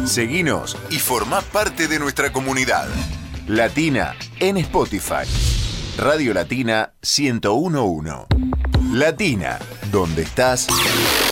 Seguinos y formá parte de nuestra comunidad. Latina en Spotify. Radio Latina 1011. Latina, donde estás.